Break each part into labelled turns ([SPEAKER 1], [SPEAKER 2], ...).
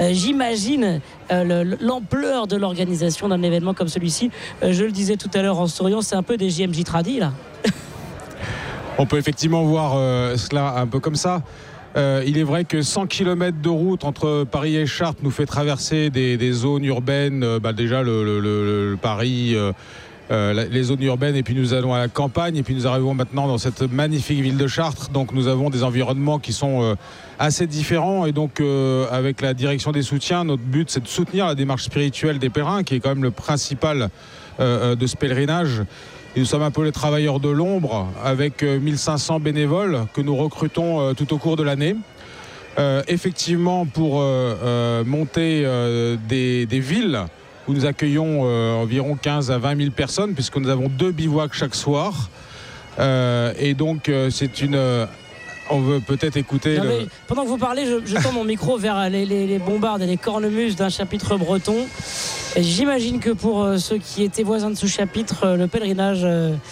[SPEAKER 1] J'imagine l'ampleur de l'organisation d'un événement comme celui-ci. Je le disais tout à l'heure en souriant, c'est un peu des JMJ Tradi là.
[SPEAKER 2] On peut effectivement voir cela un peu comme ça. Il est vrai que 100 km de route entre Paris et Chartres nous fait traverser des zones urbaines, déjà le Paris, les zones urbaines, et puis nous allons à la campagne, et puis nous arrivons maintenant dans cette magnifique ville de Chartres. Donc nous avons des environnements qui sont assez différents, et donc avec la direction des soutiens, notre but c'est de soutenir la démarche spirituelle des pèlerins, qui est quand même le principal de ce pèlerinage. Et nous sommes un peu les travailleurs de l'ombre, avec 1500 bénévoles que nous recrutons tout au cours de l'année. Effectivement, pour monter des villes où nous accueillons environ 15 à 20 000 personnes, puisque nous avons 2 bivouacs chaque soir. Et donc, c'est une... On veut peut-être écouter...
[SPEAKER 1] Pendant que vous parlez, je tends mon micro vers les bombardes et les cornemuses d'un chapitre breton. Et j'imagine que pour ceux qui étaient voisins de ce chapitre, le pèlerinage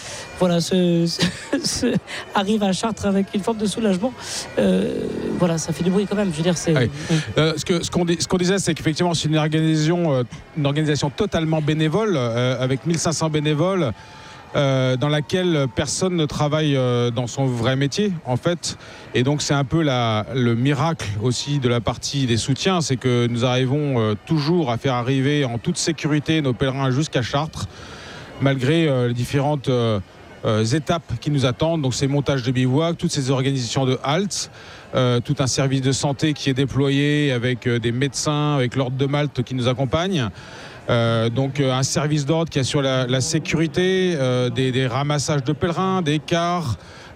[SPEAKER 1] arrive à Chartres avec une forme de soulagement. Ça fait du bruit quand même. Je veux dire, c'est...
[SPEAKER 2] Oui. Ce qu'on disait, c'est qu'effectivement, c'est une organisation totalement bénévole, avec 1500 bénévoles, dans laquelle personne ne travaille dans son vrai métier en fait, et donc c'est un peu le miracle aussi de la partie des soutiens, c'est que nous arrivons toujours à faire arriver en toute sécurité nos pèlerins jusqu'à Chartres, malgré les différentes étapes qui nous attendent, donc ces montages de bivouac, toutes ces organisations de haltes, tout un service de santé qui est déployé avec des médecins, avec l'ordre de Malte qui nous accompagne. Donc un service d'ordre qui assure la sécurité, des ramassages de pèlerins, des cars,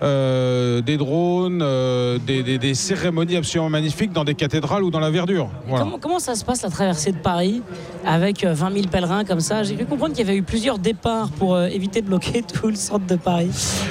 [SPEAKER 2] des drones, des cérémonies absolument magnifiques dans des cathédrales ou dans la verdure. Voilà.
[SPEAKER 1] Comment ça se passe la traversée de Paris avec 20 000 pèlerins comme ça? J'ai pu comprendre qu'il y avait eu plusieurs départs pour éviter de bloquer tout le centre de Paris.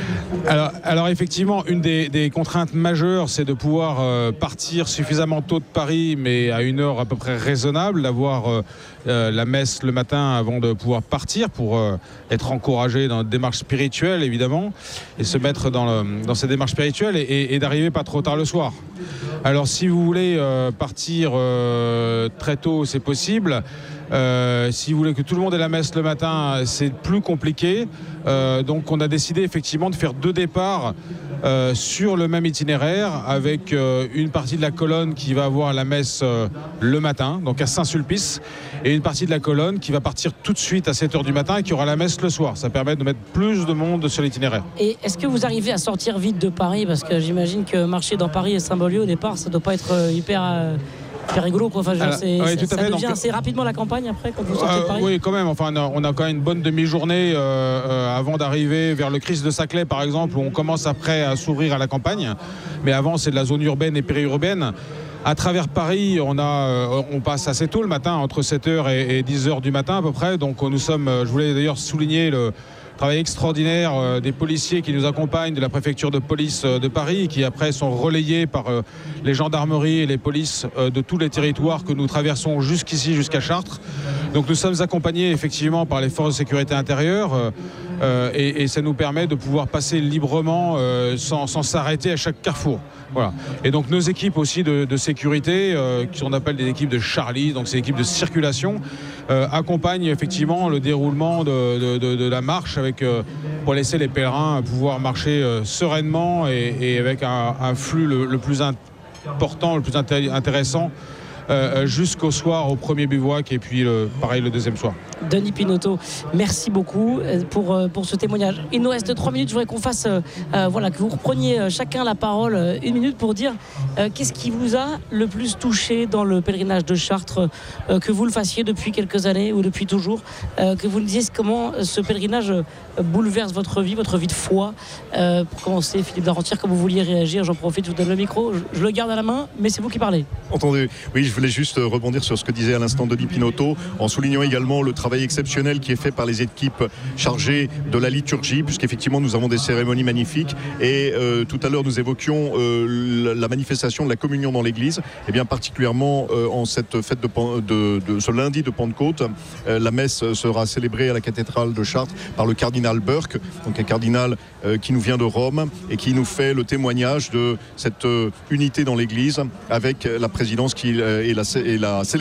[SPEAKER 2] Alors effectivement, une des contraintes majeures, c'est de pouvoir partir suffisamment tôt de Paris, mais à une heure à peu près raisonnable, d'avoir la messe le matin avant de pouvoir partir, pour être encouragé dans une démarche spirituelle évidemment, et se mettre dans cette démarche spirituelle, et d'arriver pas trop tard le soir. Alors si vous voulez partir très tôt, c'est possible. Si vous voulez que tout le monde ait la messe le matin, c'est plus compliqué. Donc on a décidé effectivement de faire 2 départs sur le même itinéraire, avec une partie de la colonne qui va avoir la messe le matin, donc à Saint-Sulpice, et une partie de la colonne qui va partir tout de suite à 7h du matin et qui aura la messe le soir. Ça permet de mettre plus de monde sur l'itinéraire. Et
[SPEAKER 1] est-ce que vous arrivez à sortir vite de Paris? Parce que j'imagine que marcher dans Paris et Saint-Beaulieu au départ, ça ne doit pas être hyper rigolo, quoi. Enfin, ça devient assez rapidement la campagne après quand vous sortez de Paris.
[SPEAKER 2] Oui, quand même. Enfin, on a quand même une bonne demi-journée avant d'arriver vers le Christ de Saclay, par exemple, où on commence après à s'ouvrir à la campagne. Mais avant, c'est de la zone urbaine et périurbaine. À travers Paris, on passe assez tôt le matin, entre 7h et 10h du matin à peu près. Donc nous sommes, je voulais d'ailleurs souligner le travail extraordinaire des policiers qui nous accompagnent de la préfecture de police de Paris, qui après sont relayés par les gendarmeries et les polices de tous les territoires que nous traversons jusqu'ici, jusqu'à Chartres. Donc nous sommes accompagnés effectivement par les forces de sécurité intérieure, et ça nous permet de pouvoir passer librement sans s'arrêter à chaque carrefour. Voilà. Et donc nos équipes aussi de sécurité, qu'on appelle des équipes de Charlie, donc c'est l'équipe de circulation, accompagnent effectivement le déroulement de la marche, pour laisser les pèlerins pouvoir marcher sereinement et avec un flux le plus important, le plus intéressant, jusqu'au soir, au premier bivouac, et puis pareil le deuxième soir.
[SPEAKER 1] Denis Pinotto, merci beaucoup pour ce témoignage. Il nous reste 3 minutes. Je voudrais qu'on fasse, que vous repreniez chacun la parole 1 minute pour dire qu'est-ce qui vous a le plus touché dans le pèlerinage de Chartres, que vous le fassiez depuis quelques années ou depuis toujours, que vous nous disiez comment ce pèlerinage bouleverse votre vie de foi. Pour commencer, Philippe Darentière, comme vous vouliez réagir, j'en profite, je vous donne le micro, je le garde à la main, mais c'est vous qui parlez.
[SPEAKER 3] Entendu. Oui, je voulais juste rebondir sur ce que disait à l'instant Denis Pinotto, en soulignant également le travail exceptionnel qui est fait par les équipes chargées de la liturgie, puisqu'effectivement nous avons des cérémonies magnifiques, et tout à l'heure nous évoquions la manifestation de la communion dans l'église, et bien particulièrement en cette fête de ce lundi de Pentecôte, la messe sera célébrée à la cathédrale de Chartres par le cardinal Burke, donc un cardinal qui nous vient de Rome et qui nous fait le témoignage de cette unité dans l'église avec la présidence et la célébration